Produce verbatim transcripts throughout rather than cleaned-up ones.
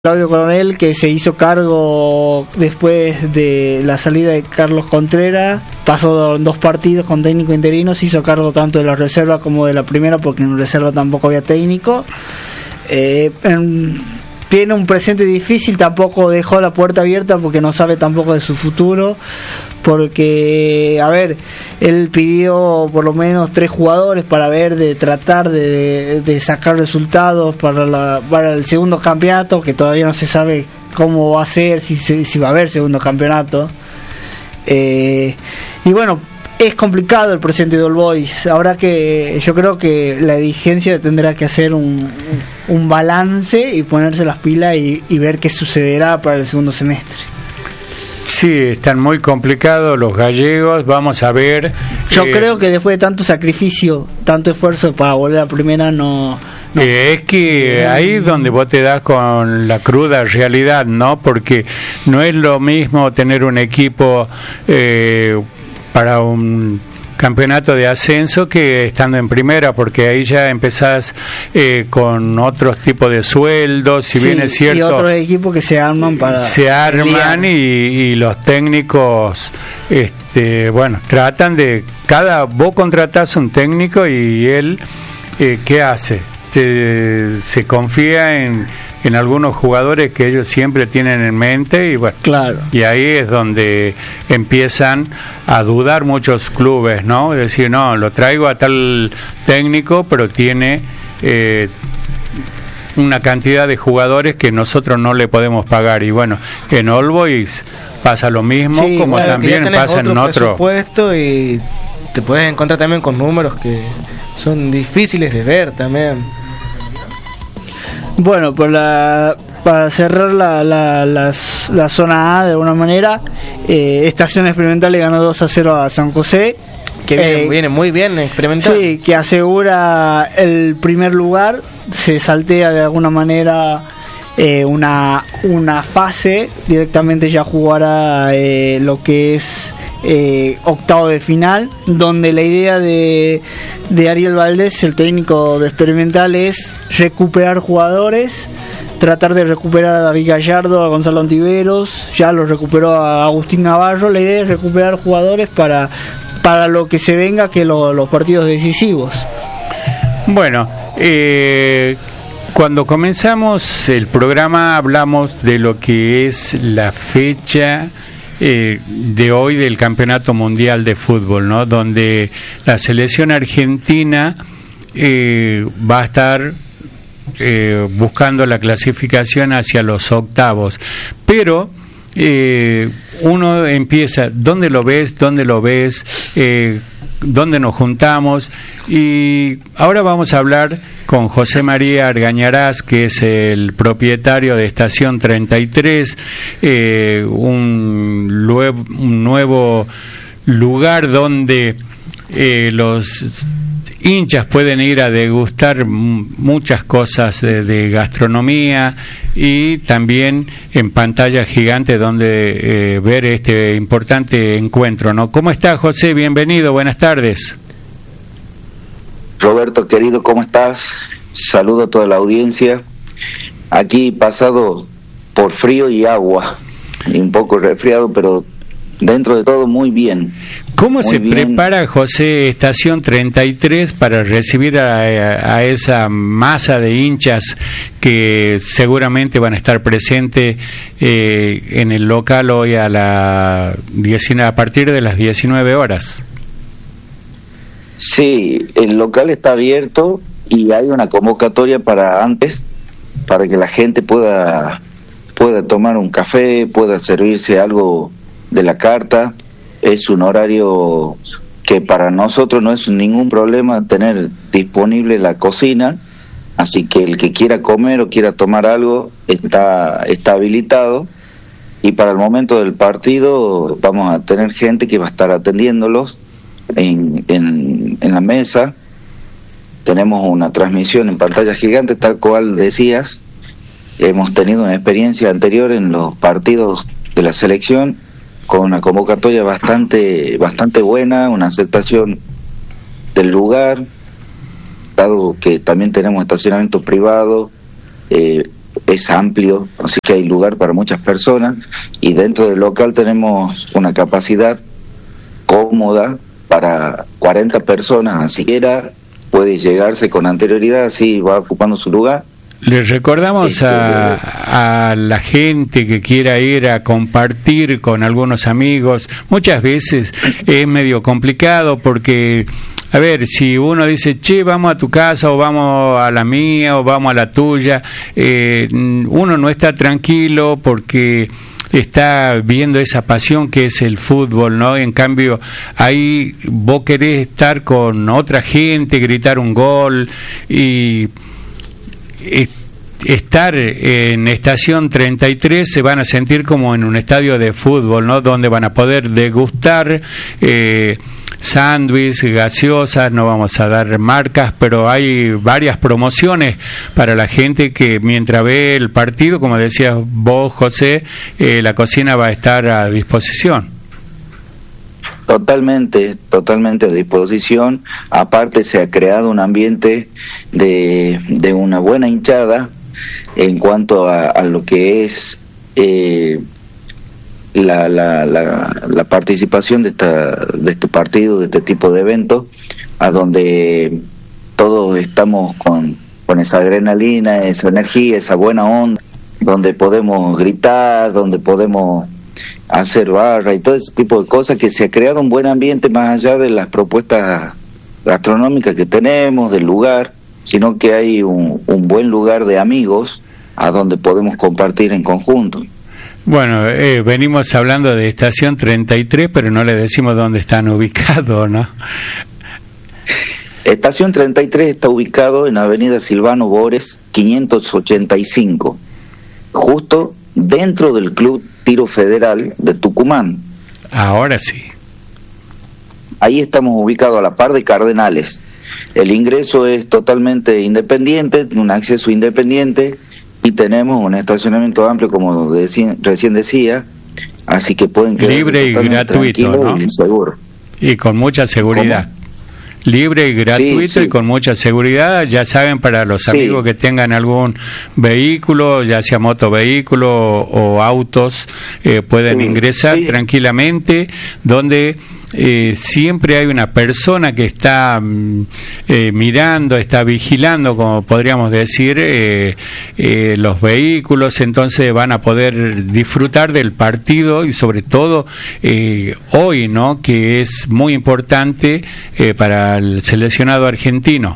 Claudio Coronel, que se hizo cargo después de la salida de Carlos Contreras, pasó dos partidos con técnico interino, se hizo cargo tanto de la reserva como de la primera, porque en reserva tampoco había técnico. Eh, en, tiene un presente difícil, tampoco dejó la puerta abierta porque no sabe tampoco de su futuro, porque, a ver, él pidió por lo menos tres jugadores para ver, de tratar de, de sacar resultados para, la, para el segundo campeonato, que todavía no se sabe cómo va a ser, si, si va a haber segundo campeonato. Eh, y bueno, es complicado el presente de All Boys. Habrá que, yo creo que la dirigencia tendrá que hacer un, un balance y ponerse las pilas y, y ver qué sucederá para el segundo semestre. Sí, están muy complicados los gallegos, vamos a ver. Yo eh, creo que después de tanto sacrificio, tanto esfuerzo para volver a primera, no... no. Eh, es que ahí es donde vos te das con la cruda realidad, ¿no? Porque no es lo mismo tener un equipo eh, para un campeonato de ascenso que estando en primera, porque ahí ya empezás eh, con otros tipos de sueldos, si sí, bien es cierto, y otros equipos que se arman para se arman y, y los técnicos este bueno tratan de, cada vos contratás un técnico y él eh, ¿qué hace? Te, se confía en en algunos jugadores que ellos siempre tienen en mente y bueno, claro. Y ahí es donde empiezan a dudar muchos clubes, ¿no? Es decir, no, lo traigo a tal técnico, pero tiene eh, una cantidad de jugadores que nosotros no le podemos pagar. Y bueno, en All Boys pasa lo mismo, sí, como bueno, también pasa en otro presupuesto y te puedes encontrar también con números que son difíciles de ver también. Bueno, por la, para cerrar la, la, la, la zona A de alguna manera, eh, Estación Experimental le ganó dos a cero a San José. Que viene, eh, viene muy bien Experimental. Sí, que asegura el primer lugar, se saltea de alguna manera eh, una, una fase, directamente ya jugará eh, lo que es... Eh, octavo de final, donde la idea de, de Ariel Valdés, el técnico de Experimental, es recuperar jugadores, tratar de recuperar a David Gallardo, a Gonzalo Ontiveros, ya lo recuperó a Agustín Navarro. La idea es recuperar jugadores para, para lo que se venga, que lo, los partidos decisivos. Bueno, eh, cuando comenzamos el programa hablamos de lo que es la fecha Eh, de hoy del Campeonato Mundial de Fútbol, ¿no? Donde la selección argentina eh, va a estar eh, buscando la clasificación hacia los octavos, pero eh, uno empieza, ¿dónde lo ves? ¿Dónde lo ves? Eh, ¿Dónde nos juntamos? Y ahora vamos a hablar con José María Argañarás, que es el propietario de Estación treinta y tres, eh, un, lue- un nuevo lugar donde eh, los hinchas pueden ir a degustar m- muchas cosas de, de gastronomía y también en pantalla gigante donde eh, ver este importante encuentro, ¿no? ¿Cómo está, José? Bienvenido, buenas tardes. Roberto, querido, ¿cómo estás? Saludo a toda la audiencia. Aquí pasado por frío y agua, y un poco resfriado, pero dentro de todo muy bien. ¿Cómo muy se bien. prepara, José, Estación treinta y tres para recibir a, a, a esa masa de hinchas que seguramente van a estar presentes eh, en el local hoy a, la diecinueve, a partir de las diecinueve horas? Sí, el local está abierto y hay una convocatoria para antes, para que la gente pueda, pueda tomar un café, pueda servirse algo de la carta. Es un horario que para nosotros no es ningún problema tener disponible la cocina, así que el que quiera comer o quiera tomar algo está, está habilitado. Y para el momento del partido vamos a tener gente que va a estar atendiéndolos en, en, en la mesa. Tenemos una transmisión en pantalla gigante, tal cual decías. Hemos tenido una experiencia anterior en los partidos de la selección con una convocatoria bastante bastante buena, una aceptación del lugar, dado que también tenemos estacionamiento privado, eh, es amplio, así que hay lugar para muchas personas, y dentro del local tenemos una capacidad cómoda para cuarenta personas, así que era, puede llegarse con anterioridad, así va ocupando su lugar. Les recordamos a, a la gente que quiera ir a compartir con algunos amigos, muchas veces es medio complicado porque, a ver, si uno dice, che, vamos a tu casa o vamos a la mía o vamos a la tuya, eh, uno no está tranquilo porque está viendo esa pasión que es el fútbol, ¿no? En cambio, ahí vos querés estar con otra gente, gritar un gol y estar en estación treinta y tres se van a sentir como en un estadio de fútbol, ¿no? Donde van a poder degustar eh, sándwiches, gaseosas, no vamos a dar marcas, pero hay varias promociones para la gente que mientras ve el partido, como decías vos, José, eh, la cocina va a estar a disposición. Totalmente, totalmente a disposición. Aparte se ha creado un ambiente de, de una buena hinchada en cuanto a, a lo que es eh, la, la, la, la participación de, esta, de este partido, de este tipo de eventos, a donde todos estamos con, con esa adrenalina, esa energía, esa buena onda, donde podemos gritar, donde podemos hacer barra y todo ese tipo de cosas, que se ha creado un buen ambiente más allá de las propuestas gastronómicas que tenemos, del lugar, sino que hay un, un buen lugar de amigos a donde podemos compartir en conjunto. Bueno, eh, venimos hablando de Estación treinta y tres, pero no le decimos dónde están ubicados, ¿no? Estación treinta y tres está ubicado en Avenida Silvano Bores, quinientos ochenta y cinco, justo dentro del Club Tiro Federal de Tucumán. Ahora sí. Ahí estamos ubicados a la par de Cardenales. El ingreso es totalmente independiente, un acceso independiente, y tenemos un estacionamiento amplio, como deci- recién decía, así que pueden quedar libre y gratuito, ¿no? Y seguro. Y con mucha seguridad. ¿Cómo? Libre y gratuito, sí, sí. Y con mucha seguridad. Ya saben, para los sí. amigos que tengan algún vehículo, ya sea motovehículo o, o autos, eh, pueden sí. ingresar sí. tranquilamente, donde eh, siempre hay una persona que está eh, mirando, está vigilando, como podríamos decir, eh, eh, los vehículos. Entonces van a poder disfrutar del partido y sobre todo eh, hoy, ¿no?, que es muy importante eh, para el seleccionado argentino.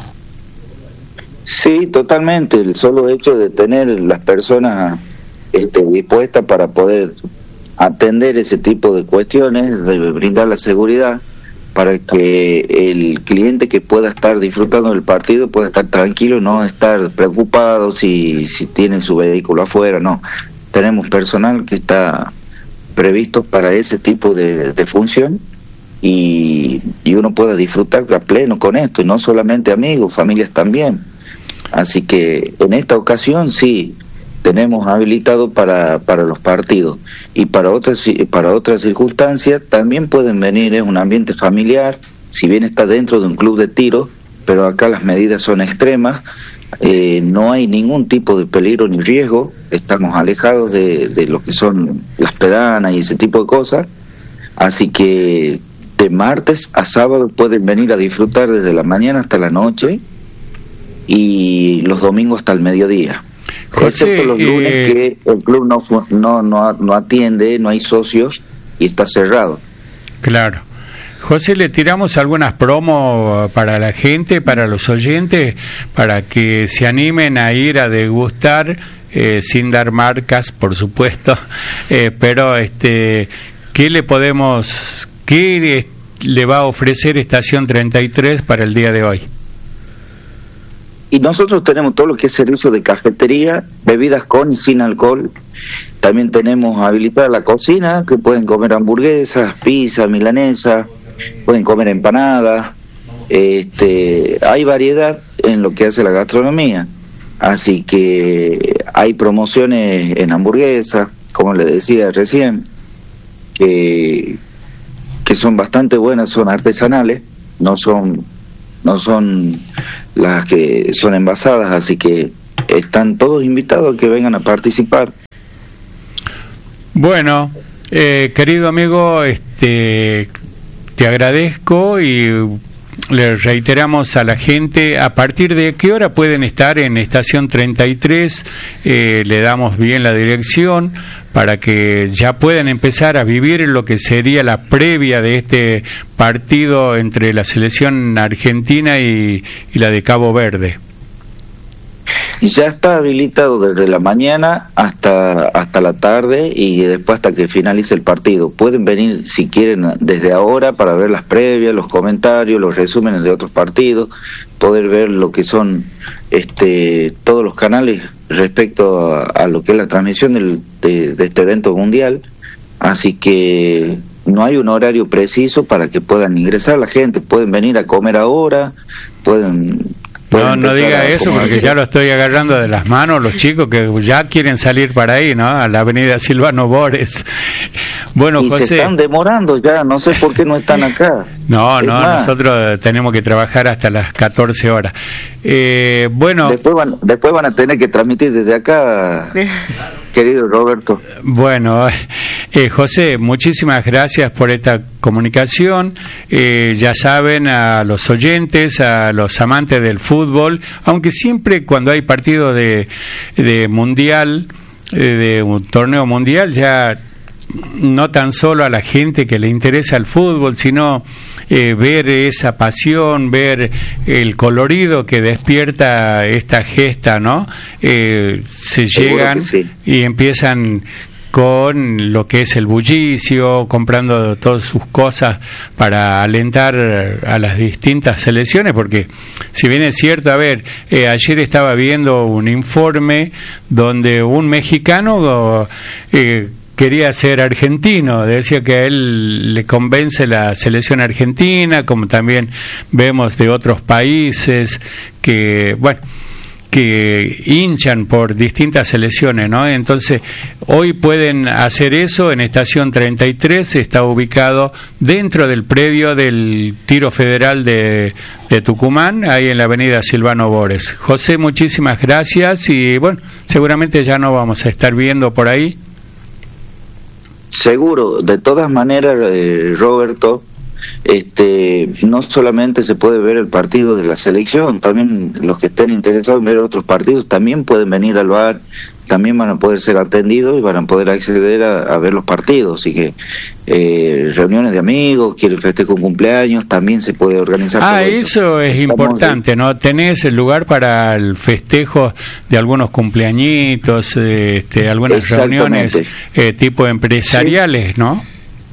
Sí, totalmente. El solo hecho de tener las personas este, dispuestas para poder atender ese tipo de cuestiones, de brindar la seguridad para que el cliente que pueda estar disfrutando del partido pueda estar tranquilo, no estar preocupado si, si tiene su vehículo afuera, no. Tenemos personal que está previsto para ese tipo de, de función y, y uno pueda disfrutar a pleno con esto, y no solamente amigos, familias también. Así que en esta ocasión sí tenemos habilitado para para los partidos, y para otras para otras circunstancias también pueden venir. Es un ambiente familiar, si bien está dentro de un club de tiro, pero acá las medidas son extremas, eh, no hay ningún tipo de peligro ni riesgo, estamos alejados de, de lo que son las pedanas y ese tipo de cosas, así que de martes a sábado pueden venir a disfrutar desde la mañana hasta la noche y los domingos hasta el mediodía. José, excepto los lunes eh... que el club no, no no no atiende, no hay socios y está cerrado. Claro. José, le tiramos algunas promos para la gente, para los oyentes, para que se animen a ir a degustar, eh, sin dar marcas, por supuesto, eh, pero este, ¿qué le podemos, qué le va a ofrecer Estación treinta y tres para el día de hoy? Y nosotros tenemos todo lo que es servicio de cafetería, bebidas con y sin alcohol. También tenemos habilitada la cocina, que pueden comer hamburguesas, pizza, milanesa, pueden comer empanadas. Este, hay variedad en lo que hace la gastronomía. Así que hay promociones en hamburguesas, como les decía recién, que, que son bastante buenas, son artesanales, no son... no son las que son envasadas, así que están todos invitados a que vengan a participar. Bueno, eh, querido amigo, este, te agradezco y le reiteramos a la gente a partir de qué hora pueden estar en estación treinta y tres. Eh, le damos bien la dirección para que ya puedan empezar a vivir lo que sería la previa de este partido entre la selección argentina y, y la de Cabo Verde. Ya está habilitado desde la mañana hasta hasta la tarde y después hasta que finalice el partido. Pueden venir si quieren desde ahora para ver las previas, los comentarios, los resúmenes de otros partidos, poder ver lo que son este todos los canales respecto a, a lo que es la transmisión del, de, de este evento mundial. Así que no hay un horario preciso para que puedan ingresar la gente. Pueden venir a comer ahora, pueden... No, no diga eso porque ya lo estoy agarrando de las manos los chicos que ya quieren salir para ahí, ¿no? A la avenida Silvano Bores. Bueno, y José... se están demorando ya, no sé por qué no están acá. No, es no, más, nosotros tenemos que trabajar hasta las catorce horas. Eh, bueno... Después van, después van a tener que transmitir desde acá, querido Roberto. Bueno, eh, José, muchísimas gracias por esta comunicación. Eh, ya saben, a los oyentes, a los amantes del fútbol, aunque siempre cuando hay partido de, de mundial, eh, de un torneo mundial, ya no tan solo a la gente que le interesa el fútbol, sino eh, ver esa pasión, ver el colorido que despierta esta gesta, ¿no? Eh, se Seguro llegan que sí. Y empiezan con lo que es el bullicio, comprando todas sus cosas para alentar a las distintas selecciones, porque si bien es cierto, a ver, eh, ayer estaba viendo un informe donde un mexicano eh, quería ser argentino, decía que a él le convence la selección argentina, como también vemos de otros países que, bueno, que hinchan por distintas selecciones, ¿no? Entonces, hoy pueden hacer eso en estación treinta y tres, está ubicado dentro del predio del Tiro Federal de, de Tucumán, ahí en la avenida Silvano Bores. José, muchísimas gracias y, bueno, seguramente ya nos vamos a estar viendo por ahí. Seguro, de todas maneras, eh, Roberto, este, no solamente se puede ver el partido de la selección, también los que estén interesados en ver otros partidos también pueden venir al bar, también van a poder ser atendidos y van a poder acceder a, a ver los partidos. Así que eh, reuniones de amigos, quieren festejar un cumpleaños, también se puede organizar. Ah, todo eso, eso es Estamos importante, de... ¿no? Tenés el lugar para el festejo de algunos cumpleañitos, este, algunas reuniones eh, tipo empresariales, sí. ¿No?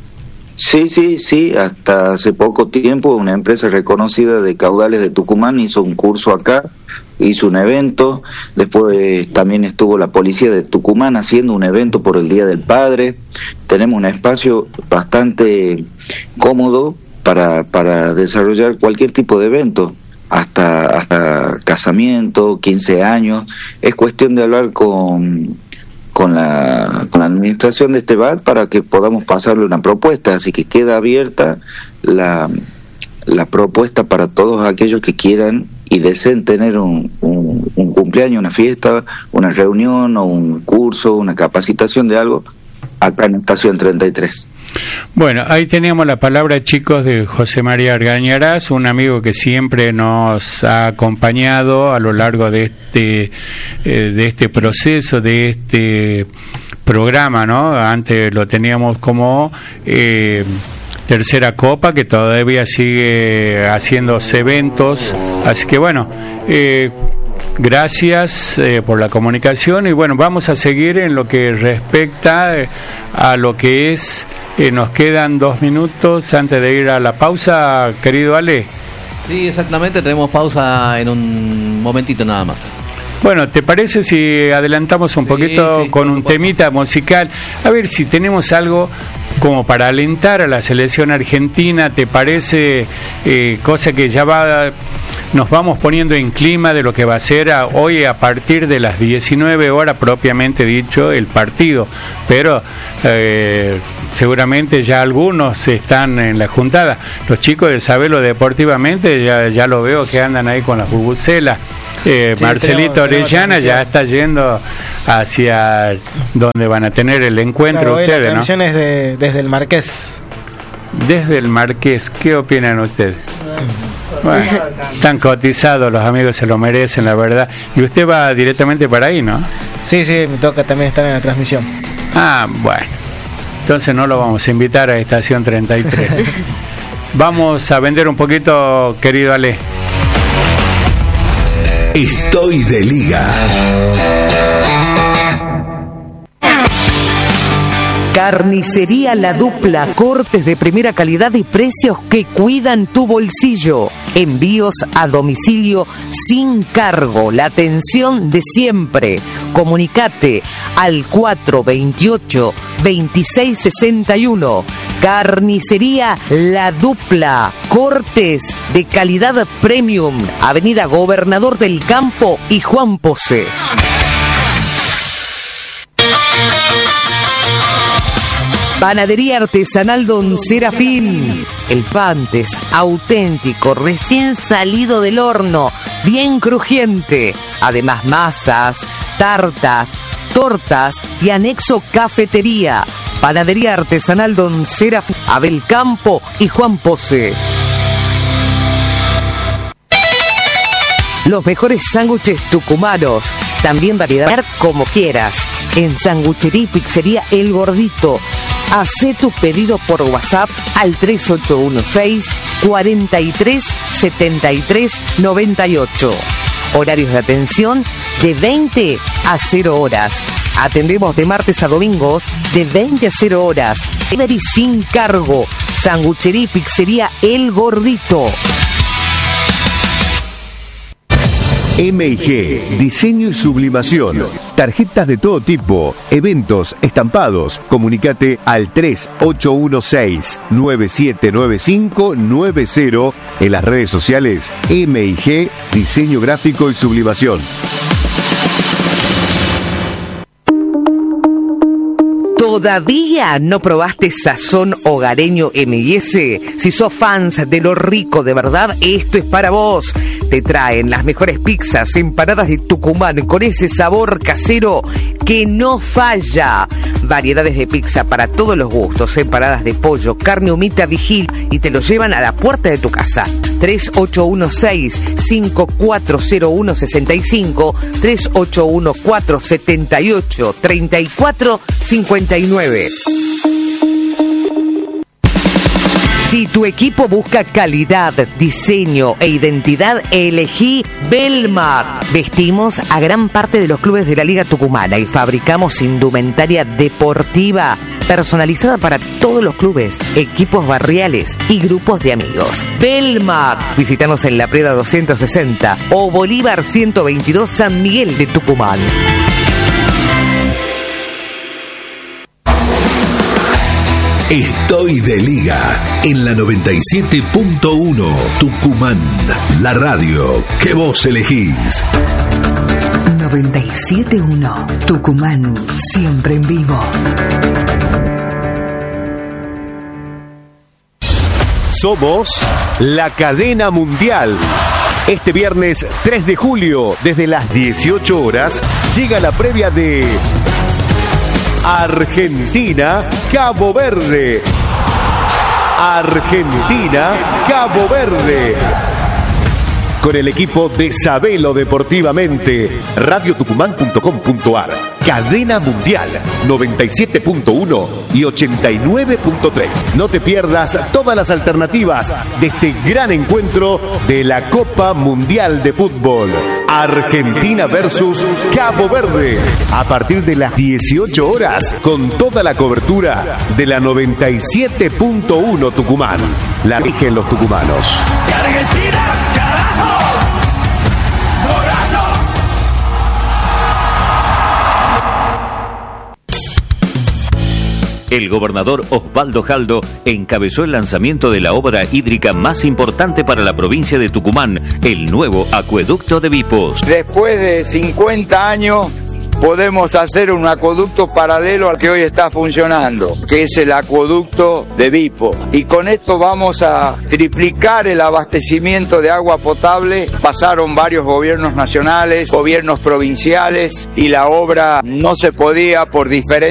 Sí, sí, sí, hasta hace poco tiempo una empresa reconocida de caudales de Tucumán hizo un curso acá, hizo un evento, después también estuvo la policía de Tucumán haciendo un evento por el Día del Padre. Tenemos un espacio bastante cómodo para, para desarrollar cualquier tipo de evento, hasta, hasta casamiento, quince años, es cuestión de hablar con... con la con la administración de este bar para que podamos pasarle una propuesta, así que queda abierta la la propuesta para todos aquellos que quieran y deseen tener un, un, un cumpleaños, una fiesta, una reunión o un curso, una capacitación de algo acá en Estación treinta y tres. Bueno, ahí teníamos la palabra, chicos, de José María Argañarás, un amigo que siempre nos ha acompañado a lo largo de este eh, de este proceso, de este programa, ¿no? Antes lo teníamos como eh, Tercera Copa, que todavía sigue haciéndose eventos, así que bueno, eh, gracias eh, por la comunicación y bueno, vamos a seguir en lo que respecta eh, a lo que es, eh, nos quedan dos minutos antes de ir a la pausa, querido Ale. Sí, exactamente, tenemos pausa en un momentito nada más. Bueno, ¿te parece si adelantamos un poquito sí, sí, con un temita musical? A ver si tenemos algo como para alentar a la selección argentina, ¿te parece? Eh, cosa que ya va, nos vamos poniendo en clima de lo que va a ser a, hoy a partir de las diecinueve horas propiamente dicho el partido, pero eh, seguramente ya algunos están en la juntada. Los chicos de Sabelo Deportivamente ya, ya lo veo que andan ahí con las bubucelas. Eh, Sí, Marcelito tenemos- tenemos Orellana ya transmisión. está yendo hacia donde van a tener el encuentro Claro, hoy la ustedes, ¿no? transmisión es de, desde el Marqués. Desde el Marqués, ¿qué opinan ustedes? Bueno, están cotizados, los amigos se lo merecen, la verdad. Y usted va directamente para ahí, ¿no? Sí, sí, me toca también estar en la transmisión. Ah, bueno. Entonces no lo vamos a invitar a Estación treinta y tres. Vamos a vender un poquito, querido Ale. Estoy de liga. Carnicería La Dupla, cortes de primera calidad y precios que cuidan tu bolsillo. Envíos a domicilio sin cargo, la atención de siempre. Comunicate al cuatro veintiocho, veintiséis sesenta y uno. Carnicería La Dupla, cortes de calidad premium. Avenida Gobernador del Campo y Juan Pose. Panadería Artesanal Don Serafín. El pan es auténtico, recién salido del horno, bien crujiente. Además, masas, tartas, tortas y anexo cafetería. Panadería Artesanal Don Serafín, Abel Campo y Juan Pose. Los mejores sándwiches tucumanos. También variedad como quieras. En Sanguchería y Pizzería El Gordito. Hacé tu pedido por WhatsApp al tres ocho uno seis, cuatro tres, siete tres nueve ocho. Horarios de atención de veinte a cero horas. Atendemos de martes a domingos de veinte a cero horas. Delivery sin cargo. Sanguchería y Pizzería El Gordito. M y G, diseño y sublimación. Tarjetas de todo tipo, eventos, estampados. Comunicate al tres ocho uno seis, nueve siete nueve cinco nueve cero en las redes sociales M y G, diseño gráfico y sublimación. ¿Todavía no probaste Sazón Hogareño M y S? Si sos fans de lo rico de verdad, esto es para vos. Te traen las mejores pizzas, empanadas de Tucumán con ese sabor casero que no falla. Variedades de pizza para todos los gustos, empanadas de pollo, carne humita vigil y te lo llevan a la puerta de tu casa. tres ocho uno seis, cinco cuatro cero uno seis cinco, tres ocho uno cuatro siete ocho, tres cuatro cinco nueve. Si tu equipo busca calidad, diseño e identidad, elegí Belmar. Vestimos a gran parte de los clubes de la Liga Tucumana y fabricamos indumentaria deportiva personalizada para todos los clubes, equipos barriales y grupos de amigos. Belmar. Visítanos en La Preda doscientos sesenta o Bolívar ciento veintidós, San Miguel de Tucumán. Estoy de liga en la noventa y siete punto uno Tucumán, la radio que vos elegís. noventa y siete punto uno Tucumán, siempre en vivo. Somos la cadena mundial. Este viernes tres de julio, desde las dieciocho horas, llega la previa de Argentina, Cabo Verde. Argentina, Cabo Verde. Con el equipo de Sabelo Deportivamente. radio tucumán punto com punto ar. Cadena Mundial noventa y siete punto uno y ochenta y nueve punto tres. No te pierdas todas las alternativas de este gran encuentro de la Copa Mundial de Fútbol. Argentina versus Cabo Verde. A partir de las dieciocho horas, con toda la cobertura de la noventa y siete punto uno Tucumán. La rigen los tucumanos. ¡Argentina, carajo! ¡Golazo! El gobernador Osvaldo Jaldo encabezó el lanzamiento de la obra hídrica más importante para la provincia de Tucumán, el nuevo acueducto de Vipos. Después de cincuenta años podemos hacer un acueducto paralelo al que hoy está funcionando, que es el acueducto de Vipo. Y con esto vamos a triplicar el abastecimiento de agua potable. Pasaron varios gobiernos nacionales, gobiernos provinciales, y la obra no se podía por diferencia